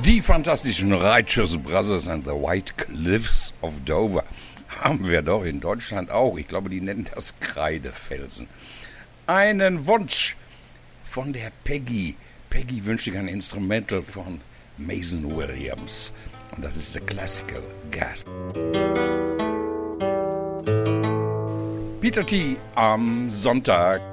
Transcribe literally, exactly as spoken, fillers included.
Die fantastischen Righteous Brothers and the White Cliffs of Dover haben wir doch in Deutschland auch. Ich glaube, die nennen das Kreidefelsen. Einen Wunsch von der Peggy. Peggy wünscht sich ein Instrumental von Mason Williams. Und das ist The Classical Gas. Peter T. am Sonntag.